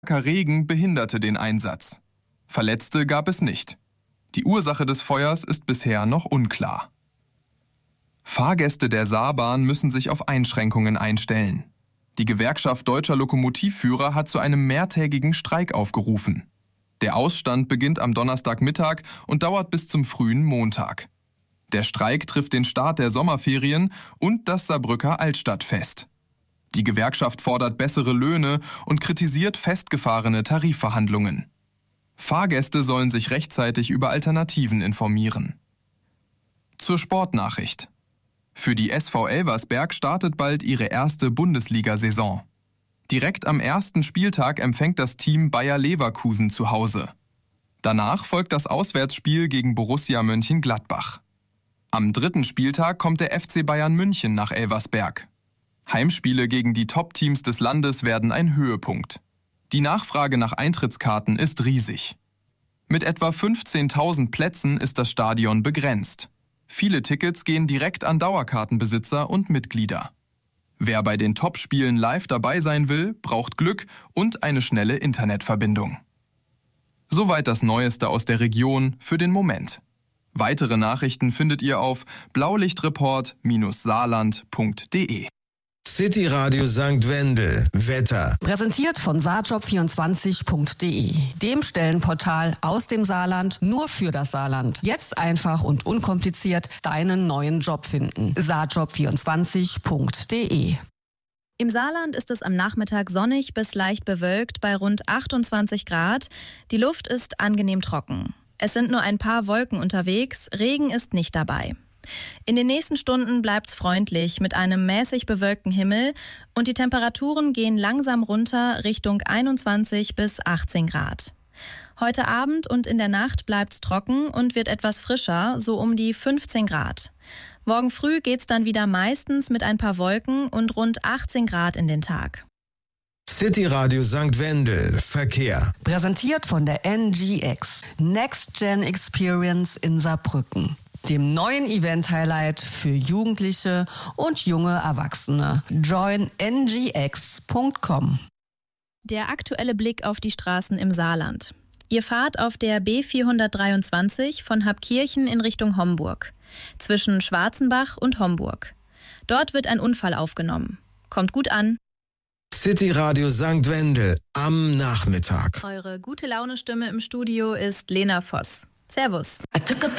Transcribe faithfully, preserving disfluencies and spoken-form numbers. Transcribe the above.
Regen behinderte den Einsatz. Verletzte gab es nicht. Die Ursache des Feuers ist bisher noch unklar. Fahrgäste der Saarbahn müssen sich auf Einschränkungen einstellen. Die Gewerkschaft Deutscher Lokomotivführer hat zu einem mehrtägigen Streik aufgerufen. Der Ausstand beginnt am Donnerstagmittag und dauert bis zum frühen Montag. Der Streik trifft den Start der Sommerferien und das Saarbrücker Altstadtfest. Die Gewerkschaft fordert bessere Löhne und kritisiert festgefahrene Tarifverhandlungen. Fahrgäste sollen sich rechtzeitig über Alternativen informieren. Zur Sportnachricht. Für die S V Elversberg startet bald ihre erste Bundesliga-Saison. Direkt am ersten Spieltag empfängt das Team Bayer Leverkusen zu Hause. Danach folgt das Auswärtsspiel gegen Borussia Mönchengladbach. Am dritten Spieltag kommt der F C Bayern München nach Elversberg. Heimspiele gegen die Top-Teams des Landes werden ein Höhepunkt. Die Nachfrage nach Eintrittskarten ist riesig. Mit etwa fünfzehntausend Plätzen ist das Stadion begrenzt. Viele Tickets gehen direkt an Dauerkartenbesitzer und Mitglieder. Wer bei den Top-Spielen live dabei sein will, braucht Glück und eine schnelle Internetverbindung. Soweit das Neueste aus der Region für den Moment. Weitere Nachrichten findet ihr auf blaulichtreport Bindestrich saarland Punkt de. City Radio Sankt Wendel. Wetter. Präsentiert von saarjob vierundzwanzig Punkt de, dem Stellenportal aus dem Saarland nur für das Saarland. Jetzt einfach und unkompliziert deinen neuen Job finden. saarjob vierundzwanzig Punkt de. Im Saarland ist es am Nachmittag sonnig bis leicht bewölkt bei rund achtundzwanzig Grad. Die Luft ist angenehm trocken. Es sind nur ein paar Wolken unterwegs, Regen ist nicht dabei. In den nächsten Stunden bleibt's freundlich mit einem mäßig bewölkten Himmel und die Temperaturen gehen langsam runter Richtung einundzwanzig bis achtzehn Grad. Heute Abend und in der Nacht bleibt's trocken und wird etwas frischer, so um die fünfzehn Grad. Morgen früh geht's dann wieder meistens mit ein paar Wolken und rund achtzehn Grad in den Tag. City Radio Sankt Wendel. Verkehr. Präsentiert von der N G X, Next Gen Experience in Saarbrücken, dem neuen Event-Highlight für Jugendliche und junge Erwachsene. join n g x punkt com. Der aktuelle Blick auf die Straßen im Saarland. Ihr fahrt auf der B vierhundertdreiundzwanzig von Habkirchen in Richtung Homburg, zwischen Schwarzenbach und Homburg. Dort wird ein Unfall aufgenommen. Kommt gut an. City Radio Sankt Wendel am Nachmittag. Eure gute Laune-Stimme im Studio ist Lena Voss. Servus. I took a